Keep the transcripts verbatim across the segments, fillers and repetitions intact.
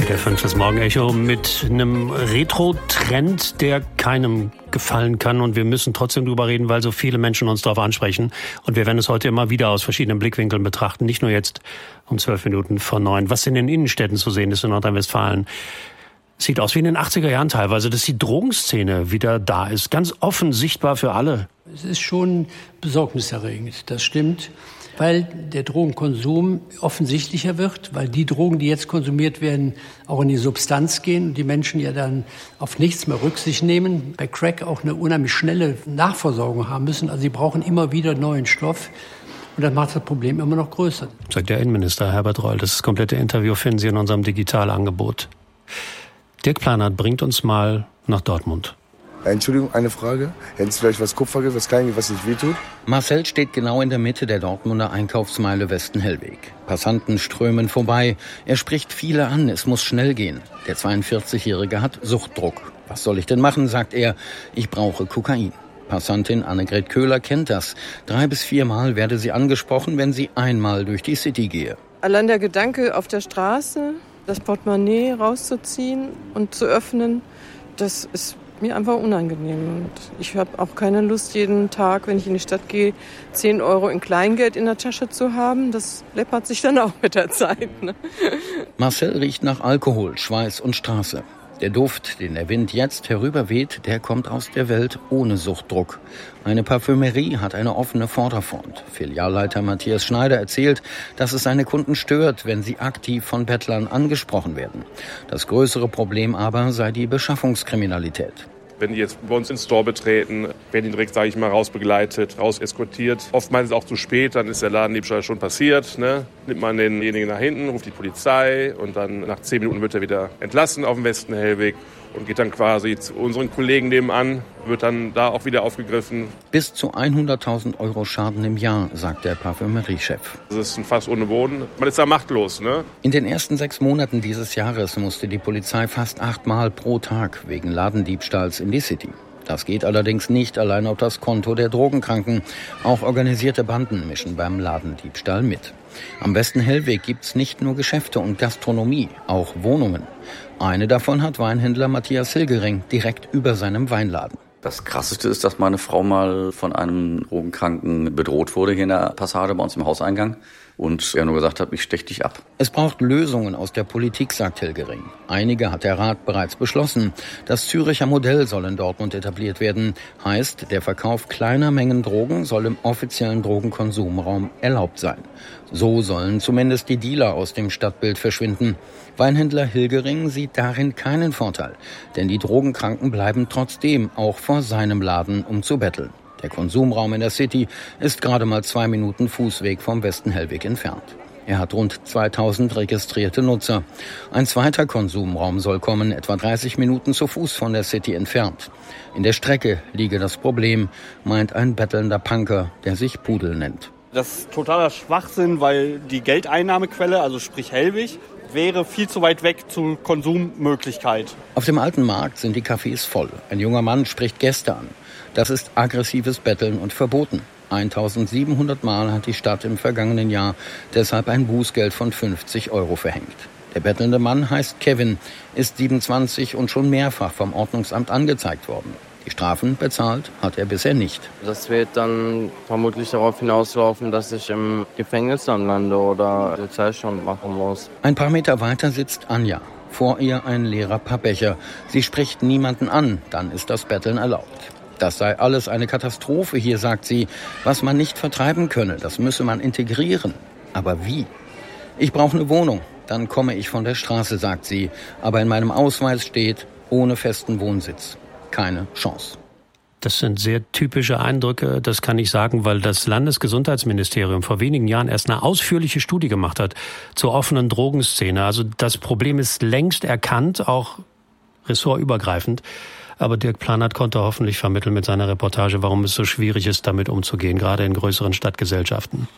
W D R fünf, das Morgenecho mit einem Retro-Trend, der keinem gefallen kann. Und wir müssen trotzdem drüber reden, weil so viele Menschen uns darauf ansprechen. Und wir werden es heute immer wieder aus verschiedenen Blickwinkeln betrachten. Nicht nur jetzt um zwölf Minuten vor neun. Was in den Innenstädten zu sehen ist in Nordrhein-Westfalen. Sieht aus wie in den achtziger Jahren teilweise, dass die Drogenszene wieder da ist. Ganz offen sichtbar für alle. Es ist schon besorgniserregend, das stimmt. Weil der Drogenkonsum offensichtlicher wird, weil die Drogen, die jetzt konsumiert werden, auch in die Substanz gehen und die Menschen ja dann auf nichts mehr Rücksicht nehmen. Bei Crack auch eine unheimlich schnelle Nachversorgung haben müssen. Also sie brauchen immer wieder neuen Stoff. Und das macht das Problem immer noch größer. Sagt der Innenminister Herbert Reul. Das komplette Interview finden Sie in unserem Digitalangebot. Dirk Planert bringt uns mal nach Dortmund. Entschuldigung, eine Frage. Hätten Sie vielleicht was Kupfergeld, was Kleines, was nicht wehtut? Marcel steht genau in der Mitte der Dortmunder Einkaufsmeile Westen-Hellweg. Passanten strömen vorbei. Er spricht viele an, es muss schnell gehen. Der zweiundvierzigjährige hat Suchtdruck. Was soll ich denn machen, sagt er. Ich brauche Kokain. Passantin Annegret Köhler kennt das. Drei bis viermal werde sie angesprochen, wenn sie einmal durch die City gehe. Allein der Gedanke, auf der Straße das Portemonnaie rauszuziehen und zu öffnen, das ist mir einfach unangenehm. Und ich habe auch keine Lust, jeden Tag, wenn ich in die Stadt gehe, zehn Euro in Kleingeld in der Tasche zu haben. Das läppert sich dann auch mit der Zeit. Ne? Marcel riecht nach Alkohol, Schweiß und Straße. Der Duft, den der Wind jetzt herüberweht, der kommt aus der Welt ohne Suchtdruck. Eine Parfümerie hat eine offene Vorderfront. Filialleiter Matthias Schneider erzählt, dass es seine Kunden stört, wenn sie aktiv von Bettlern angesprochen werden. Das größere Problem aber sei die Beschaffungskriminalität. Wenn die jetzt bei uns ins Store betreten, werden die direkt, sage ich mal, rausbegleitet, rauseskortiert. Oftmals ist es auch zu spät, dann ist der Ladendiebstahl schon passiert. Ne? Nimmt man denjenigen nach hinten, ruft die Polizei und dann nach zehn Minuten wird er wieder entlassen auf dem Westen-Hellweg und geht dann quasi zu unseren Kollegen nebenan, wird dann da auch wieder aufgegriffen. Bis zu hunderttausend Euro Schaden im Jahr, sagt der Parfümeriechef. Das ist ein Fass ohne Boden. Man ist da machtlos. Ne? In den ersten sechs Monaten dieses Jahres musste die Polizei fast achtmal pro Tag wegen Ladendiebstahls in die City. Das geht allerdings nicht allein auf das Konto der Drogenkranken. Auch organisierte Banden mischen beim Ladendiebstahl mit. Am Westen-Hellweg gibt's nicht nur Geschäfte und Gastronomie, auch Wohnungen. Eine davon hat Weinhändler Matthias Hilgering direkt über seinem Weinladen. Das Krasseste ist, dass meine Frau mal von einem Drogenkranken bedroht wurde hier in der Passage bei uns im Hauseingang. Und er nur gesagt hat, ich stech dich ab. Es braucht Lösungen aus der Politik, sagt Hilgering. Einige hat der Rat bereits beschlossen. Das Züricher Modell soll in Dortmund etabliert werden. Heißt, der Verkauf kleiner Mengen Drogen soll im offiziellen Drogenkonsumraum erlaubt sein. So sollen zumindest die Dealer aus dem Stadtbild verschwinden. Weinhändler Hilgering sieht darin keinen Vorteil. Denn die Drogenkranken bleiben trotzdem auch vor seinem Laden, um zu betteln. Der Konsumraum in der City ist gerade mal zwei Minuten Fußweg vom Westen-Hellweg entfernt. Er hat rund zweitausend registrierte Nutzer. Ein zweiter Konsumraum soll kommen, etwa dreißig Minuten zu Fuß von der City entfernt. In der Strecke liege das Problem, meint ein bettelnder Punker, der sich Pudel nennt. Das ist totaler Schwachsinn, weil die Geldeinnahmequelle, also sprich Hellwig, wäre viel zu weit weg zur Konsummöglichkeit. Auf dem alten Markt sind die Cafés voll. Ein junger Mann spricht Gäste an. Das ist aggressives Betteln und verboten. eintausendsiebenhundert Mal hat die Stadt im vergangenen Jahr deshalb ein Bußgeld von fünfzig Euro verhängt. Der bettelnde Mann heißt Kevin, ist siebenundzwanzig und schon mehrfach vom Ordnungsamt angezeigt worden. Die Strafen bezahlt hat er bisher nicht. Das wird dann vermutlich darauf hinauslaufen, dass ich im Gefängnis dann lande oder Sozialstand machen muss. Ein paar Meter weiter sitzt Anja. Vor ihr ein leerer Pappbecher. Sie spricht niemanden an, dann ist das Betteln erlaubt. Das sei alles eine Katastrophe hier, sagt sie. Was man nicht vertreiben könne, das müsse man integrieren. Aber wie? Ich brauche eine Wohnung, dann komme ich von der Straße, sagt sie. Aber in meinem Ausweis steht, ohne festen Wohnsitz. Keine Chance. Das sind sehr typische Eindrücke, das kann ich sagen, weil das Landesgesundheitsministerium vor wenigen Jahren erst eine ausführliche Studie gemacht hat zur offenen Drogenszene. Also das Problem ist längst erkannt, auch ressortübergreifend. Aber Dirk Planert konnte hoffentlich vermitteln mit seiner Reportage, warum es so schwierig ist, damit umzugehen, gerade in größeren Stadtgesellschaften.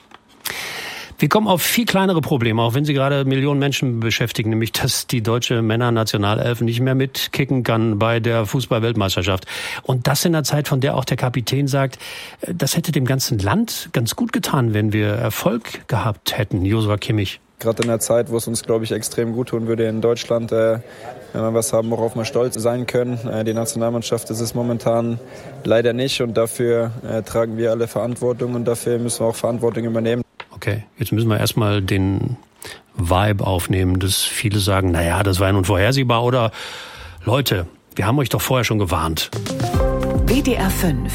Wir kommen auf viel kleinere Probleme, auch wenn sie gerade Millionen Menschen beschäftigen, nämlich dass die deutsche Männernationalelf nicht mehr mitkicken kann bei der Fußball-Weltmeisterschaft. Und das in einer Zeit, von der auch der Kapitän sagt, das hätte dem ganzen Land ganz gut getan, wenn wir Erfolg gehabt hätten. Joshua Kimmich. Gerade in der Zeit, wo es uns, glaube ich, extrem gut tun würde in Deutschland, äh, wenn wir was haben, worauf wir stolz sein können. Äh, die Nationalmannschaft ist es momentan leider nicht und dafür äh, tragen wir alle Verantwortung und dafür müssen wir auch Verantwortung übernehmen. Okay, jetzt müssen wir erstmal den Vibe aufnehmen, dass viele sagen, naja, das war ja nun vorhersehbar oder Leute, wir haben euch doch vorher schon gewarnt. W D R fünf.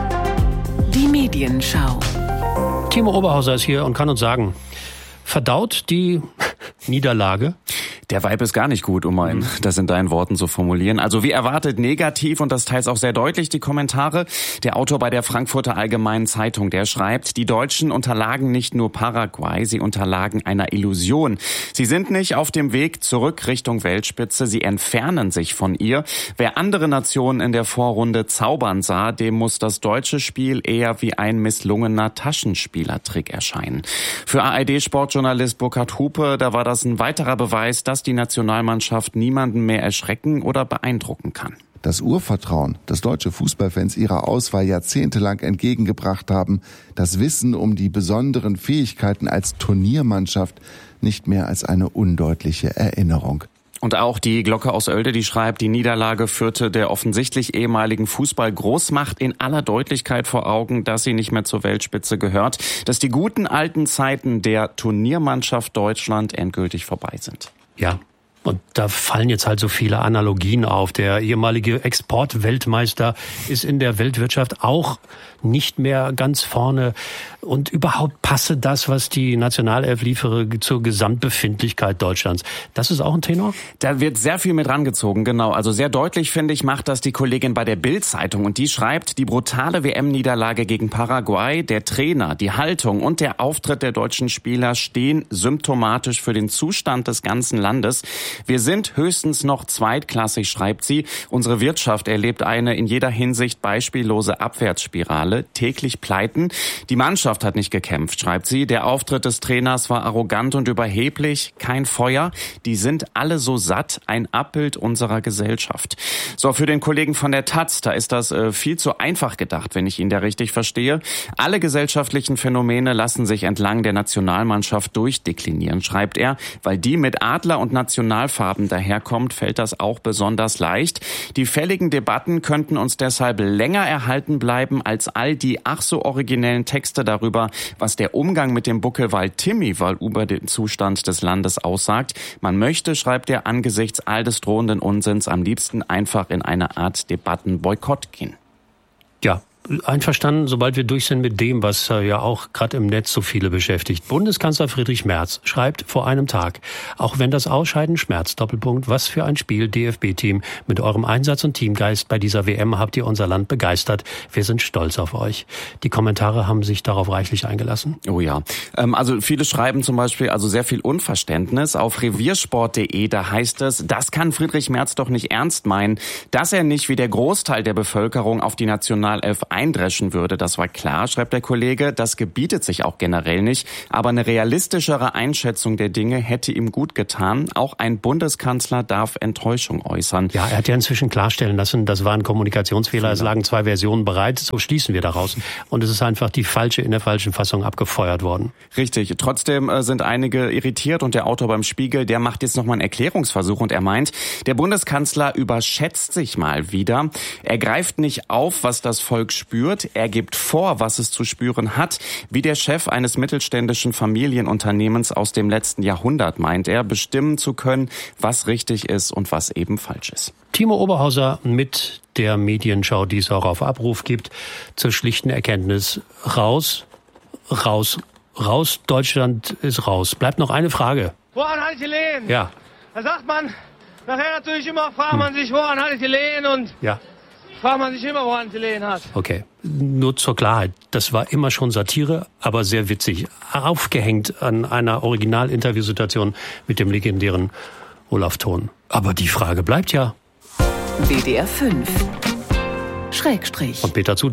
Die Medienschau. Timo Oberhauser ist hier und kann uns sagen, verdaut die Niederlage? Der Vibe ist gar nicht gut, um mal das in deinen Worten zu formulieren. Also wie erwartet negativ und das teils auch sehr deutlich die Kommentare. Der Autor bei der Frankfurter Allgemeinen Zeitung, der schreibt, die Deutschen unterlagen nicht nur Paraguay, sie unterlagen einer Illusion. Sie sind nicht auf dem Weg zurück Richtung Weltspitze, sie entfernen sich von ihr. Wer andere Nationen in der Vorrunde zaubern sah, dem muss das deutsche Spiel eher wie ein misslungener Taschenspielertrick erscheinen. Für A R D-Sportjournalist Burkhard Hupe, da war das ein weiterer Beweis, dass die Nationalmannschaft niemanden mehr erschrecken oder beeindrucken kann. Das Urvertrauen, das deutsche Fußballfans ihrer Auswahl jahrzehntelang entgegengebracht haben, das Wissen um die besonderen Fähigkeiten als Turniermannschaft nicht mehr als eine undeutliche Erinnerung. Und auch die Glocke aus Oelde, die schreibt, die Niederlage führte der offensichtlich ehemaligen Fußball-Großmacht in aller Deutlichkeit vor Augen, dass sie nicht mehr zur Weltspitze gehört, dass die guten alten Zeiten der Turniermannschaft Deutschland endgültig vorbei sind. Ja, und da fallen jetzt halt so viele Analogien auf. Der ehemalige Exportweltmeister ist in der Weltwirtschaft auch nicht mehr ganz vorne. Und überhaupt passe das, was die Nationalelf liefere, zur Gesamtbefindlichkeit Deutschlands. Das ist auch ein Tenor? Da wird sehr viel mit rangezogen, genau. Also sehr deutlich, finde ich, macht das die Kollegin bei der Bild-Zeitung. Und die schreibt, die brutale W M-Niederlage gegen Paraguay, der Trainer, die Haltung und der Auftritt der deutschen Spieler stehen symptomatisch für den Zustand des ganzen Landes. Wir sind höchstens noch zweitklassig, schreibt sie. Unsere Wirtschaft erlebt eine in jeder Hinsicht beispiellose Abwärtsspirale, täglich Pleiten. Die Mannschaft hat nicht gekämpft, schreibt sie. Der Auftritt des Trainers war arrogant und überheblich, kein Feuer. Die sind alle so satt, ein Abbild unserer Gesellschaft. So, für den Kollegen von der Taz, da ist das äh, viel zu einfach gedacht, wenn ich ihn da richtig verstehe. Alle gesellschaftlichen Phänomene lassen sich entlang der Nationalmannschaft durchdeklinieren, schreibt er. Weil die mit Adler und Nationalfarben daherkommt, fällt das auch besonders leicht. Die fälligen Debatten könnten uns deshalb länger erhalten bleiben als all die ach so originellen Texte darüber, was der Umgang mit dem Buckelwald Timmiwald über den Zustand des Landes aussagt. Man möchte, schreibt er, angesichts all des drohenden Unsinns am liebsten einfach in eine Art Debattenboykott gehen. Ja. Einverstanden, sobald wir durch sind mit dem, was äh, ja auch gerade im Netz so viele beschäftigt. Bundeskanzler Friedrich Merz schreibt vor einem Tag, auch wenn das Ausscheiden schmerzt, Doppelpunkt, was für ein Spiel, D F B-Team. Mit eurem Einsatz und Teamgeist bei dieser W M habt ihr unser Land begeistert. Wir sind stolz auf euch. Die Kommentare haben sich darauf reichlich eingelassen. Oh ja, ähm, also viele schreiben zum Beispiel also sehr viel Unverständnis. Auf reviersport punkt de, da heißt es, das kann Friedrich Merz doch nicht ernst meinen, dass er nicht wie der Großteil der Bevölkerung auf die Nationalelf eindreschen würde. Das war klar, schreibt der Kollege. Das gebietet sich auch generell nicht. Aber eine realistischere Einschätzung der Dinge hätte ihm gut getan. Auch ein Bundeskanzler darf Enttäuschung äußern. Ja, er hat ja inzwischen klarstellen lassen, das war ein Kommunikationsfehler. Es lagen zwei Versionen bereit. So schließen wir daraus. Und es ist einfach die falsche in der falschen Fassung abgefeuert worden. Richtig. Trotzdem sind einige irritiert und der Autor beim Spiegel, der macht jetzt nochmal einen Erklärungsversuch und er meint, der Bundeskanzler überschätzt sich mal wieder. Er greift nicht auf, was das Volk spürt. Er gibt vor, was es zu spüren hat. Wie der Chef eines mittelständischen Familienunternehmens aus dem letzten Jahrhundert, meint er, bestimmen zu können, was richtig ist und was eben falsch ist. Timo Oberhauser mit der Medienschau, die es auch auf Abruf gibt, zur schlichten Erkenntnis. Raus, raus, raus. Deutschland ist raus. Bleibt noch eine Frage. Woran halte ich die Lehen? Ja. Da sagt man, nachher natürlich immer, fragt man sich, woran halte ich die Lehen? Und ja. fragt man sich immer, woran die Lehen hat. Okay, nur zur Klarheit. Das war immer schon Satire, aber sehr witzig. Aufgehängt an einer Original-Interviewsituation mit dem legendären Olaf Thon. Aber die Frage bleibt ja. W D R fünf. Schrägstrich. Und Peter Zudeik.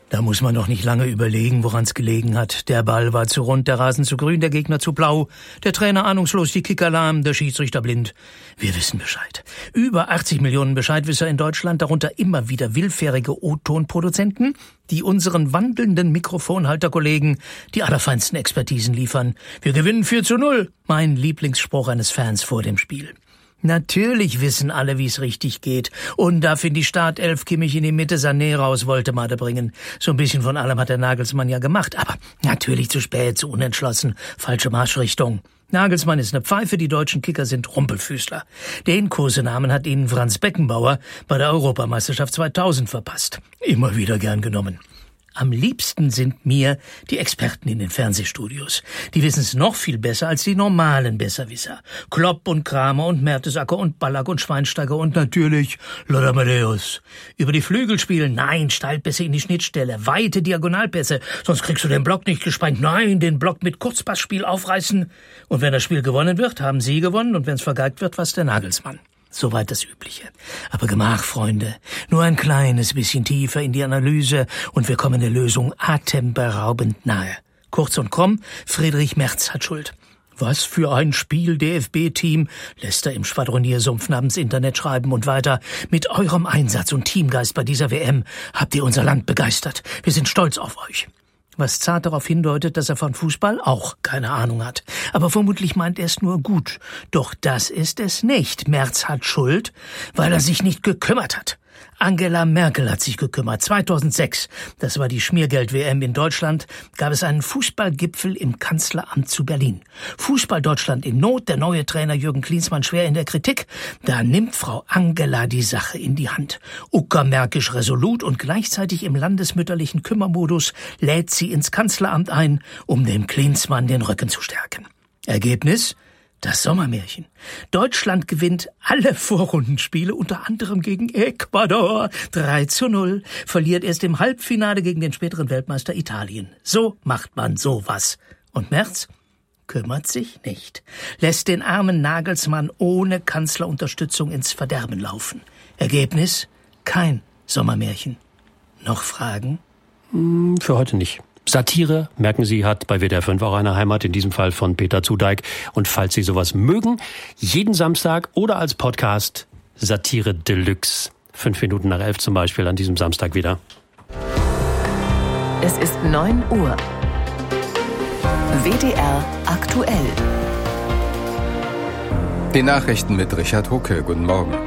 Da muss man doch nicht lange überlegen, woran es gelegen hat. Der Ball war zu rund, der Rasen zu grün, der Gegner zu blau, der Trainer ahnungslos, die Kicker lahm, der Schiedsrichter blind. Wir wissen Bescheid. Über achtzig Millionen Bescheidwisser in Deutschland, darunter immer wieder willfährige O-Ton-Produzenten, die unseren wandelnden Mikrofonhalterkollegen die allerfeinsten Expertisen liefern. Wir gewinnen vier zu null. Mein Lieblingsspruch eines Fans vor dem Spiel. Natürlich wissen alle, wie es richtig geht. Und darf in die Startelf Kimmich in die Mitte, Sané raus, Woltemade bringen. So ein bisschen von allem hat der Nagelsmann ja gemacht. Aber natürlich zu spät, zu unentschlossen. Falsche Marschrichtung. Nagelsmann ist eine Pfeife, die deutschen Kicker sind Rumpelfüßler. Den Kosenamen hat ihnen Franz Beckenbauer bei der Europameisterschaft zweitausend verpasst. Immer wieder gern genommen. Am liebsten sind mir die Experten in den Fernsehstudios. Die wissen es noch viel besser als die normalen Besserwisser. Klopp und Kramer und Mertesacker und Ballack und Schweinsteiger und natürlich Lothar Matthäus. Über die Flügel spielen, nein, Steilpässe in die Schnittstelle, weite Diagonalpässe, sonst kriegst du den Block nicht gesprengt. Nein, den Block mit Kurzpassspiel aufreißen. Und wenn das Spiel gewonnen wird, haben sie gewonnen, und wenn es vergeigt wird, was der Nagelsmann. Soweit das Übliche. Aber Gemach, Freunde. Nur ein kleines bisschen tiefer in die Analyse und wir kommen der Lösung atemberaubend nahe. Kurz und krumm, Friedrich Merz hat Schuld. Was für ein Spiel, D F B-Team, lässt er im Schwadroniersumpf namens Internet schreiben und weiter. Mit eurem Einsatz und Teamgeist bei dieser W M habt ihr unser Land begeistert. Wir sind stolz auf euch. Was zart darauf hindeutet, dass er von Fußball auch keine Ahnung hat. Aber vermutlich meint er es nur gut. Doch das ist es nicht. Merz hat Schuld, weil er sich nicht gekümmert hat. Angela Merkel hat sich gekümmert. zweitausendsechs, das war die Schmiergeld-W M in Deutschland, gab es einen Fußballgipfel im Kanzleramt zu Berlin. Fußball Deutschland in Not, der neue Trainer Jürgen Klinsmann schwer in der Kritik. Da nimmt Frau Angela die Sache in die Hand. Uckermärkisch resolut und gleichzeitig im landesmütterlichen Kümmermodus lädt sie ins Kanzleramt ein, um dem Klinsmann den Rücken zu stärken. Ergebnis? Das Sommermärchen. Deutschland gewinnt alle Vorrundenspiele, unter anderem gegen Ecuador. drei zu null. Verliert erst im Halbfinale gegen den späteren Weltmeister Italien. So macht man sowas. Und Merz kümmert sich nicht. Lässt den armen Nagelsmann ohne Kanzlerunterstützung ins Verderben laufen. Ergebnis? Kein Sommermärchen. Noch Fragen? Für heute nicht. Satire, merken Sie, hat bei W D R fünf auch eine Heimat, in diesem Fall von Peter Zudeik. Und falls Sie sowas mögen, jeden Samstag oder als Podcast Satire Deluxe. Fünf Minuten nach elf zum Beispiel an diesem Samstag wieder. Es ist neun Uhr. W D R aktuell. Die Nachrichten mit Richard Hucke. Guten Morgen.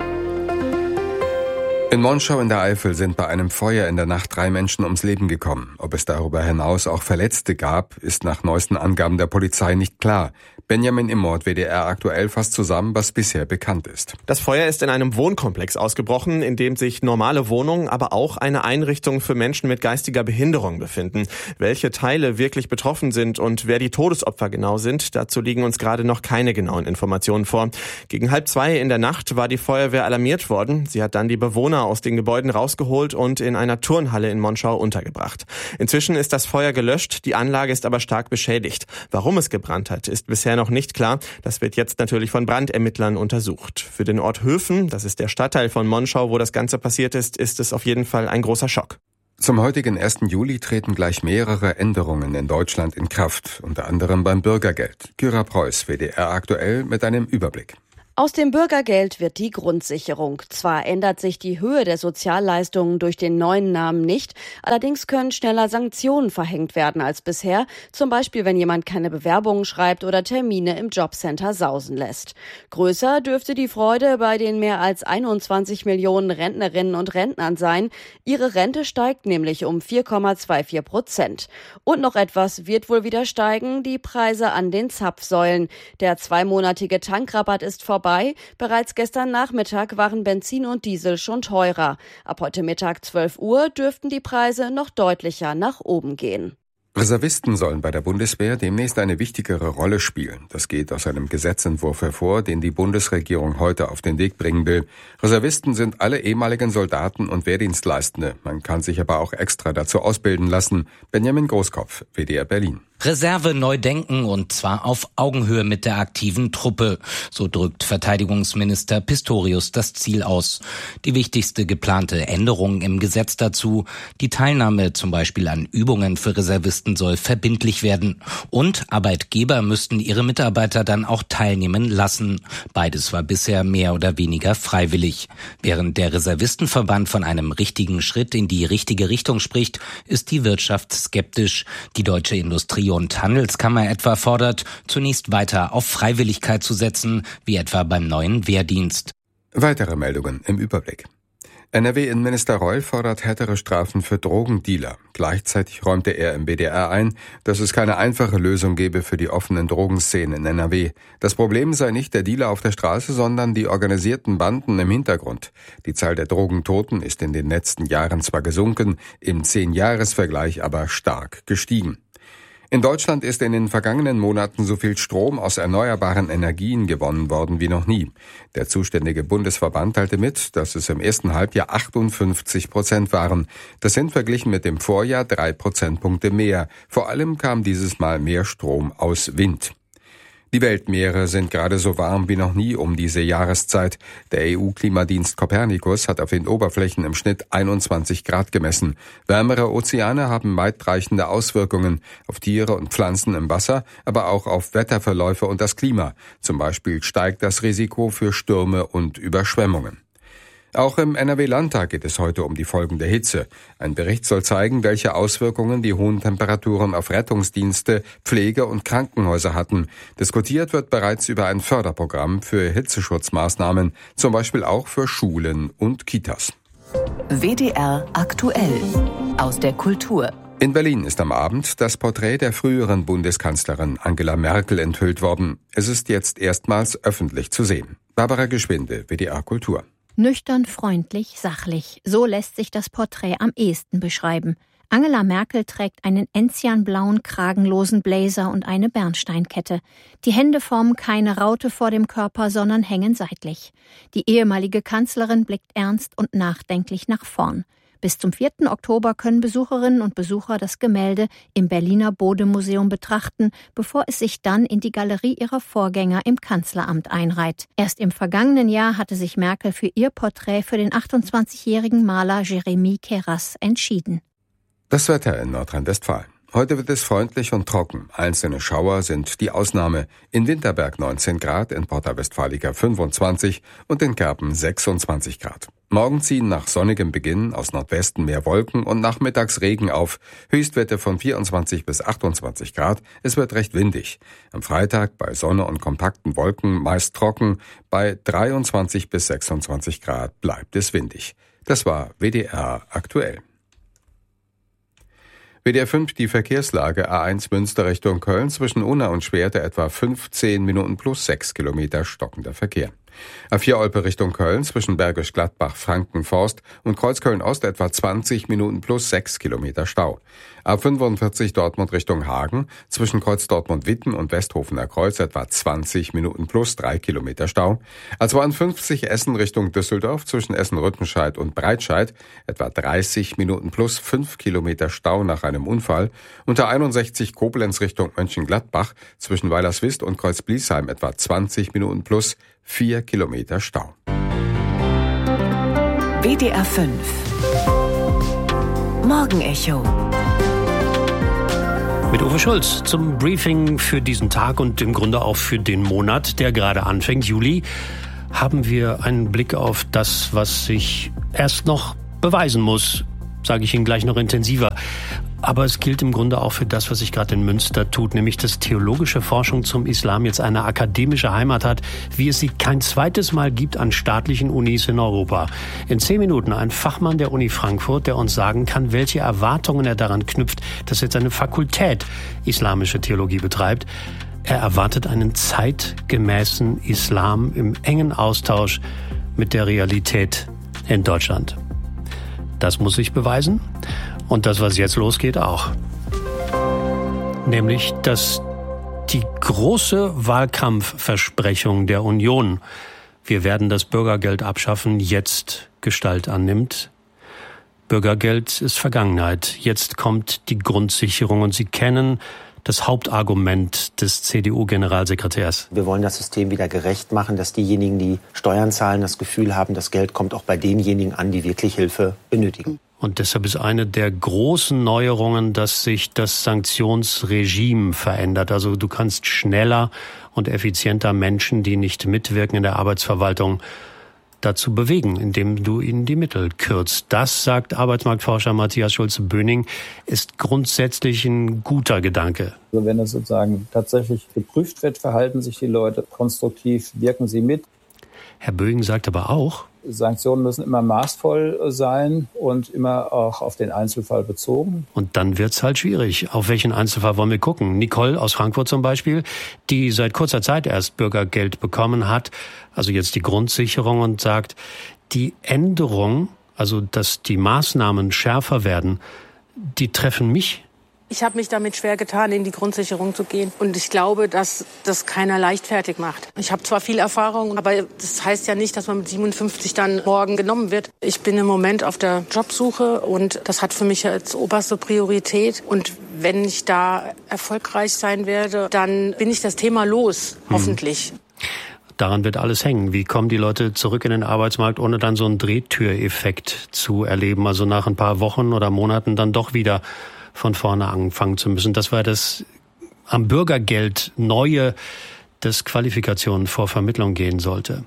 In Monschau in der Eifel sind bei einem Feuer in der Nacht drei Menschen ums Leben gekommen. Ob es darüber hinaus auch Verletzte gab, ist nach neuesten Angaben der Polizei nicht klar. Benjamin Immort, W D R aktuell, fasst zusammen, was bisher bekannt ist. Das Feuer ist in einem Wohnkomplex ausgebrochen, in dem sich normale Wohnungen, aber auch eine Einrichtung für Menschen mit geistiger Behinderung befinden. Welche Teile wirklich betroffen sind und wer die Todesopfer genau sind, dazu liegen uns gerade noch keine genauen Informationen vor. Gegen halb zwei in der Nacht war die Feuerwehr alarmiert worden. Sie hat dann die Bewohner aus den Gebäuden rausgeholt und in einer Turnhalle in Monschau untergebracht. Inzwischen ist das Feuer gelöscht, die Anlage ist aber stark beschädigt. Warum es gebrannt hat, ist bisher noch nicht klar. Das wird jetzt natürlich von Brandermittlern untersucht. Für den Ort Höfen, das ist der Stadtteil von Monschau, wo das Ganze passiert ist, ist es auf jeden Fall ein großer Schock. Zum heutigen ersten Juli treten gleich mehrere Änderungen in Deutschland in Kraft, unter anderem beim Bürgergeld. Kyra Preuß, W D R aktuell mit einem Überblick. Aus dem Bürgergeld wird die Grundsicherung. Zwar ändert sich die Höhe der Sozialleistungen durch den neuen Namen nicht, allerdings können schneller Sanktionen verhängt werden als bisher, zum Beispiel wenn jemand keine Bewerbungen schreibt oder Termine im Jobcenter sausen lässt. Größer dürfte die Freude bei den mehr als einundzwanzig Millionen Rentnerinnen und Rentnern sein. Ihre Rente steigt nämlich um vier Komma vierundzwanzig Prozent. Und noch etwas wird wohl wieder steigen, die Preise an den Zapfsäulen. Der zweimonatige Tankrabatt ist vorbei. Bereits gestern Nachmittag waren Benzin und Diesel schon teurer. Ab heute Mittag zwölf Uhr dürften die Preise noch deutlicher nach oben gehen. Reservisten sollen bei der Bundeswehr demnächst eine wichtigere Rolle spielen. Das geht aus einem Gesetzentwurf hervor, den die Bundesregierung heute auf den Weg bringen will. Reservisten sind alle ehemaligen Soldaten und Wehrdienstleistende. Man kann sich aber auch extra dazu ausbilden lassen. Benjamin Großkopf, W D R Berlin. Reserve neu denken und zwar auf Augenhöhe mit der aktiven Truppe. So drückt Verteidigungsminister Pistorius das Ziel aus. Die wichtigste geplante Änderung im Gesetz dazu: die Teilnahme zum Beispiel an Übungen für Reservisten soll verbindlich werden. Und Arbeitgeber müssten ihre Mitarbeiter dann auch teilnehmen lassen. Beides war bisher mehr oder weniger freiwillig. Während der Reservistenverband von einem richtigen Schritt in die richtige Richtung spricht, ist die Wirtschaft skeptisch. Die deutsche Industrie- und Handelskammer etwa fordert, zunächst weiter auf Freiwilligkeit zu setzen, wie etwa beim neuen Wehrdienst. Weitere Meldungen im Überblick. N R W-Innenminister Reul fordert härtere Strafen für Drogendealer. Gleichzeitig räumte er im B D R ein, dass es keine einfache Lösung gebe für die offenen Drogenszenen in N R W. Das Problem sei nicht der Dealer auf der Straße, sondern die organisierten Banden im Hintergrund. Die Zahl der Drogentoten ist in den letzten Jahren zwar gesunken, im Zehn-Jahres-Vergleich aber stark gestiegen. In Deutschland ist in den vergangenen Monaten so viel Strom aus erneuerbaren Energien gewonnen worden wie noch nie. Der zuständige Bundesverband teilte mit, dass es im ersten Halbjahr achtundfünfzig Prozent waren. Das sind verglichen mit dem Vorjahr drei Prozentpunkte mehr. Vor allem kam dieses Mal mehr Strom aus Wind. Die Weltmeere sind gerade so warm wie noch nie um diese Jahreszeit. Der E U-Klimadienst Copernicus hat auf den Oberflächen im Schnitt einundzwanzig Grad gemessen. Wärmere Ozeane haben weitreichende Auswirkungen auf Tiere und Pflanzen im Wasser, aber auch auf Wetterverläufe und das Klima. Zum Beispiel steigt das Risiko für Stürme und Überschwemmungen. Auch im N R W-Landtag geht es heute um die Folgen der Hitze. Ein Bericht soll zeigen, welche Auswirkungen die hohen Temperaturen auf Rettungsdienste, Pflege- und Krankenhäuser hatten. Diskutiert wird bereits über ein Förderprogramm für Hitzeschutzmaßnahmen, zum Beispiel auch für Schulen und Kitas. W D R aktuell aus der Kultur. In Berlin ist am Abend das Porträt der früheren Bundeskanzlerin Angela Merkel enthüllt worden. Es ist jetzt erstmals öffentlich zu sehen. Barbara Geschwinde, W D R Kultur. Nüchtern, freundlich, sachlich. So lässt sich das Porträt am ehesten beschreiben. Angela Merkel trägt einen enzianblauen, kragenlosen Blazer und eine Bernsteinkette. Die Hände formen keine Raute vor dem Körper, sondern hängen seitlich. Die ehemalige Kanzlerin blickt ernst und nachdenklich nach vorn. Bis zum vierten Oktober können Besucherinnen und Besucher das Gemälde im Berliner Bode-Museum betrachten, bevor es sich dann in die Galerie ihrer Vorgänger im Kanzleramt einreiht. Erst im vergangenen Jahr hatte sich Merkel für ihr Porträt für den achtundzwanzigjährigen Maler Jeremy Keras entschieden. Das Wetter in Nordrhein-Westfalen. Heute wird es freundlich und trocken. Einzelne Schauer sind die Ausnahme. In Winterberg neunzehn Grad, in Porta Westfalica fünfundzwanzig und in Kerpen sechsundzwanzig Grad. Morgen ziehen nach sonnigem Beginn aus Nordwesten mehr Wolken und nachmittags Regen auf. Höchstwerte von vierundzwanzig bis achtundzwanzig Grad. Es wird recht windig. Am Freitag bei Sonne und kompakten Wolken meist trocken. Bei dreiundzwanzig bis sechsundzwanzig Grad bleibt es windig. Das war W D R aktuell. W D R fünf, die Verkehrslage: A eins Münster Richtung Köln zwischen Unna und Schwerte etwa fünfzehn Minuten plus sechs Kilometer stockender Verkehr. A vier Olpe Richtung Köln zwischen Bergisch Gladbach, Frankenforst und Kreuzköln-Ost etwa zwanzig Minuten plus sechs Kilometer Stau. A fünfundvierzig Dortmund Richtung Hagen zwischen Kreuz Dortmund-Witten und Westhofener Kreuz etwa zwanzig Minuten plus drei Kilometer Stau. A zweiundfünfzig Essen Richtung Düsseldorf zwischen Essen-Rüttenscheid und Breitscheid etwa dreißig Minuten plus fünf Kilometer Stau nach einem Unfall. Und A einundsechzig Koblenz Richtung Mönchengladbach zwischen Weilerswist und Kreuz-Bliesheim etwa zwanzig Minuten plus vier Kilometer Stau. W D R fünf Morgenecho mit Uwe Schulz zum Briefing für diesen Tag und im Grunde auch für den Monat, der gerade anfängt, Juli, haben wir einen Blick auf das, was sich erst noch beweisen muss, sage ich Ihnen gleich noch intensiver. Aber es gilt im Grunde auch für das, was sich gerade in Münster tut, nämlich dass theologische Forschung zum Islam jetzt eine akademische Heimat hat, wie es sie kein zweites Mal gibt an staatlichen Unis in Europa. In zehn Minuten ein Fachmann der Uni Frankfurt, der uns sagen kann, welche Erwartungen er daran knüpft, dass jetzt eine Fakultät islamische Theologie betreibt. Er erwartet einen zeitgemäßen Islam im engen Austausch mit der Realität in Deutschland. Das muss sich beweisen. Und das, was jetzt losgeht, auch. Nämlich, dass die große Wahlkampfversprechung der Union, wir werden das Bürgergeld abschaffen, jetzt Gestalt annimmt. Bürgergeld ist Vergangenheit. Jetzt kommt die Grundsicherung und Sie kennen das Hauptargument des C D U-Generalsekretärs. Wir wollen das System wieder gerecht machen, dass diejenigen, die Steuern zahlen, das Gefühl haben, das Geld kommt auch bei denjenigen an, die wirklich Hilfe benötigen. Und deshalb ist eine der großen Neuerungen, dass sich das Sanktionsregime verändert. Also du kannst schneller und effizienter Menschen, die nicht mitwirken in der Arbeitsverwaltung, dazu bewegen, indem du ihnen die Mittel kürzt. Das, sagt Arbeitsmarktforscher Matthias Schulze-Böning, ist grundsätzlich ein guter Gedanke. Also wenn es sozusagen tatsächlich geprüft wird, verhalten sich die Leute konstruktiv, wirken sie mit. Herr Böning sagt aber auch, Sanktionen müssen immer maßvoll sein und immer auch auf den Einzelfall bezogen. Und dann wird's halt schwierig. Auf welchen Einzelfall wollen wir gucken? Nicole aus Frankfurt zum Beispiel, die seit kurzer Zeit erst Bürgergeld bekommen hat, also jetzt die Grundsicherung, und sagt, die Änderung, also dass die Maßnahmen schärfer werden, die treffen mich. Ich habe mich damit schwer getan, in die Grundsicherung zu gehen. Und ich glaube, dass das keiner leichtfertig macht. Ich habe zwar viel Erfahrung, aber das heißt ja nicht, dass man mit siebenundfünfzig dann morgen genommen wird. Ich bin im Moment auf der Jobsuche und das hat für mich als oberste Priorität. Und wenn ich da erfolgreich sein werde, dann bin ich das Thema los, hm. hoffentlich. Daran wird alles hängen. Wie kommen die Leute zurück in den Arbeitsmarkt, ohne dann so einen Drehtüreffekt zu erleben? Also nach ein paar Wochen oder Monaten dann doch wieder von vorne anfangen zu müssen. Das war das am Bürgergeld Neue, das Qualifikationen vor Vermittlung gehen sollte.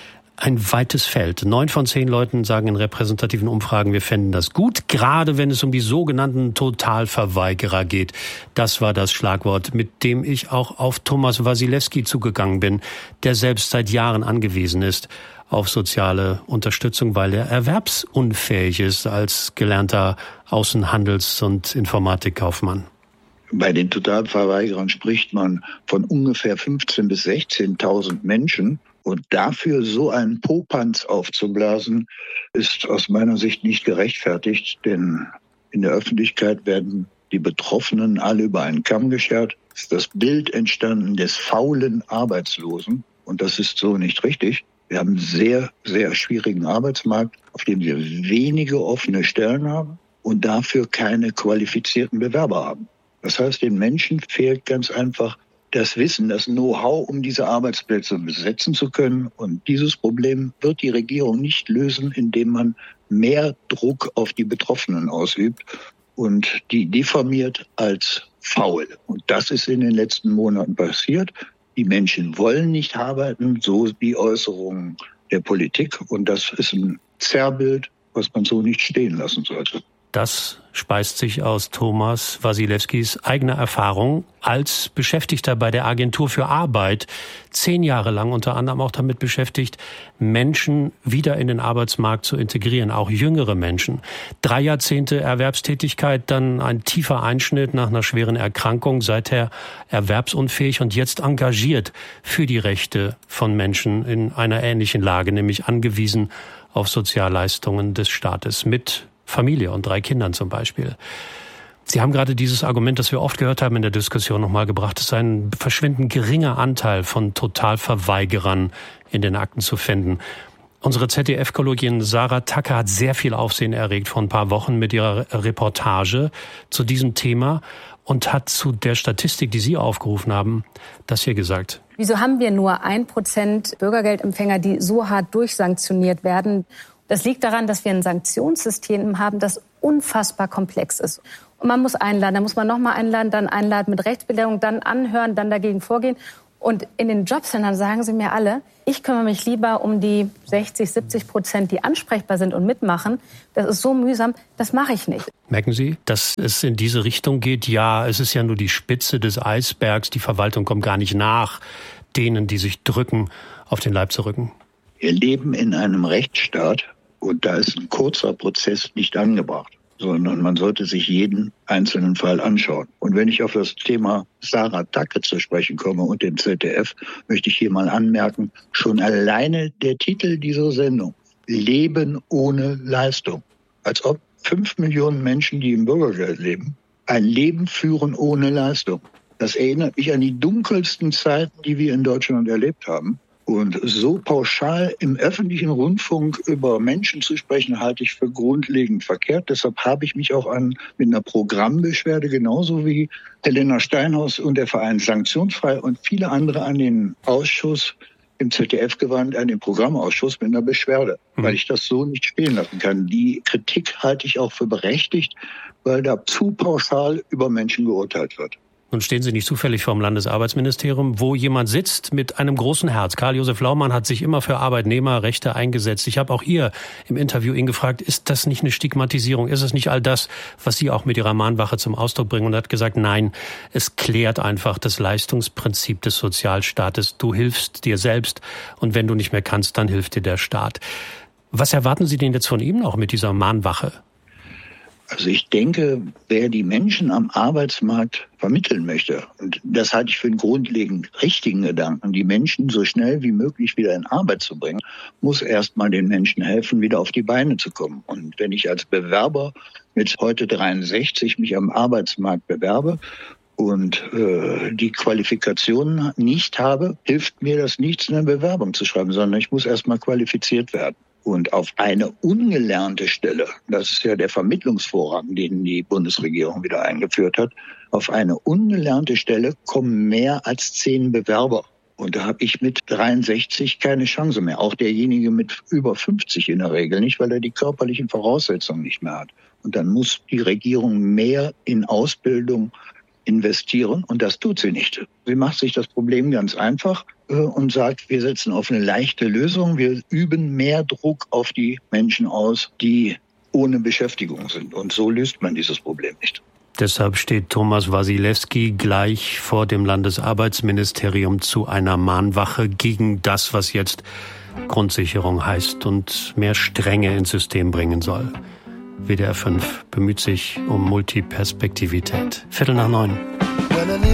Ein weites Feld. Neun von zehn Leuten sagen in repräsentativen Umfragen, wir fänden das gut, gerade wenn es um die sogenannten Totalverweigerer geht. Das war das Schlagwort, mit dem ich auch auf Thomas Wasilewski zugegangen bin, der selbst seit Jahren angewiesen ist auf soziale Unterstützung, weil er erwerbsunfähig ist als gelernter Außenhandels- und Informatikkaufmann. Bei den Totalverweigerern spricht man von ungefähr fünfzehntausend bis sechzehntausend Menschen. Und dafür so einen Popanz aufzublasen, ist aus meiner Sicht nicht gerechtfertigt. Denn in der Öffentlichkeit werden die Betroffenen alle über einen Kamm geschert. Es ist das Bild entstanden des faulen Arbeitslosen. Und das ist so nicht richtig. Wir haben einen sehr, sehr schwierigen Arbeitsmarkt, auf dem wir wenige offene Stellen haben und dafür keine qualifizierten Bewerber haben. Das heißt, den Menschen fehlt ganz einfach das Wissen, das Know-how, um diese Arbeitsplätze besetzen zu können. Und dieses Problem wird die Regierung nicht lösen, indem man mehr Druck auf die Betroffenen ausübt und die diffamiert als faul. Und das ist in den letzten Monaten passiert. Die Menschen wollen nicht arbeiten, so die Äußerungen der Politik. Und das ist ein Zerrbild, was man so nicht stehen lassen sollte. Das speist sich aus Thomas Wasilewskis eigener Erfahrung als Beschäftigter bei der Agentur für Arbeit, zehn Jahre lang unter anderem auch damit beschäftigt, Menschen wieder in den Arbeitsmarkt zu integrieren, auch jüngere Menschen. Drei Jahrzehnte Erwerbstätigkeit, dann ein tiefer Einschnitt nach einer schweren Erkrankung, seither erwerbsunfähig und jetzt engagiert für die Rechte von Menschen in einer ähnlichen Lage, nämlich angewiesen auf Sozialleistungen des Staates mit Familie und drei Kindern zum Beispiel. Sie haben gerade dieses Argument, das wir oft gehört haben in der Diskussion, nochmal gebracht. Es ist ein verschwindend geringer Anteil von Totalverweigerern in den Akten zu finden. Unsere Z D F-Kollegin Sarah Tacker hat sehr viel Aufsehen erregt vor ein paar Wochen mit ihrer Reportage zu diesem Thema und hat zu der Statistik, die Sie aufgerufen haben, das hier gesagt. Wieso haben wir nur ein Prozent Bürgergeldempfänger, die so hart durchsanktioniert werden? Das liegt daran, dass wir ein Sanktionssystem haben, das unfassbar komplex ist. Und man muss einladen, dann muss man nochmal einladen, dann einladen mit Rechtsbelehrung, dann anhören, dann dagegen vorgehen. Und in den Jobcentern sagen sie mir alle, ich kümmere mich lieber um die sechzig, siebzig Prozent, die ansprechbar sind und mitmachen. Das ist so mühsam, das mache ich nicht. Merken Sie, dass es in diese Richtung geht? Ja, es ist ja nur die Spitze des Eisbergs. Die Verwaltung kommt gar nicht nach denen, die sich drücken, auf den Leib zu rücken. Wir leben in einem Rechtsstaat. Und da ist ein kurzer Prozess nicht angebracht, sondern man sollte sich jeden einzelnen Fall anschauen. Und wenn ich auf das Thema Sarah Tacker zu sprechen komme und dem Z D F, möchte ich hier mal anmerken, schon alleine der Titel dieser Sendung, Leben ohne Leistung. Als ob fünf Millionen Menschen, die im Bürgergeld leben, ein Leben führen ohne Leistung. Das erinnert mich an die dunkelsten Zeiten, die wir in Deutschland erlebt haben. Und so pauschal im öffentlichen Rundfunk über Menschen zu sprechen, halte ich für grundlegend verkehrt. Deshalb habe ich mich auch an, mit einer Programmbeschwerde, genauso wie Helena Steinhaus und der Verein Sanktionsfrei und viele andere, an den Ausschuss im Z D F gewandt, an den Programmausschuss mit einer Beschwerde, mhm. weil ich das so nicht stehen lassen kann. Die Kritik halte ich auch für berechtigt, weil da zu pauschal über Menschen geurteilt wird. Nun stehen Sie nicht zufällig vor dem Landesarbeitsministerium, wo jemand sitzt mit einem großen Herz. Karl-Josef Laumann hat sich immer für Arbeitnehmerrechte eingesetzt. Ich habe auch hier im Interview ihn gefragt, ist das nicht eine Stigmatisierung? Ist es nicht all das, was Sie auch mit Ihrer Mahnwache zum Ausdruck bringen? Und er hat gesagt, nein, es klärt einfach das Leistungsprinzip des Sozialstaates. Du hilfst dir selbst und wenn du nicht mehr kannst, dann hilft dir der Staat. Was erwarten Sie denn jetzt von ihm noch mit dieser Mahnwache? Also ich denke, wer die Menschen am Arbeitsmarkt vermitteln möchte, und das halte ich für einen grundlegend richtigen Gedanken, die Menschen so schnell wie möglich wieder in Arbeit zu bringen, muss erst mal den Menschen helfen, wieder auf die Beine zu kommen. Und wenn ich als Bewerber mit heute dreiundsechzig mich am Arbeitsmarkt bewerbe und äh, die Qualifikationen nicht habe, hilft mir das nichts, eine Bewerbung zu schreiben, sondern ich muss erst mal qualifiziert werden. Und auf eine ungelernte Stelle, das ist ja der Vermittlungsvorrang, den die Bundesregierung wieder eingeführt hat, auf eine ungelernte Stelle kommen mehr als zehn Bewerber. Und da habe ich mit dreiundsechzig keine Chance mehr. Auch derjenige mit über fünfzig in der Regel nicht, weil er die körperlichen Voraussetzungen nicht mehr hat. Und dann muss die Regierung mehr in Ausbildung investieren und das tut sie nicht. Sie macht sich das Problem ganz einfach äh, und sagt, wir setzen auf eine leichte Lösung. Wir üben mehr Druck auf die Menschen aus, die ohne Beschäftigung sind. Und so löst man dieses Problem nicht. Deshalb steht Thomas Wasilewski gleich vor dem Landesarbeitsministerium zu einer Mahnwache gegen das, was jetzt Grundsicherung heißt und mehr Strenge ins System bringen soll. W D R fünf bemüht sich um Multiperspektivität. Viertel nach neun.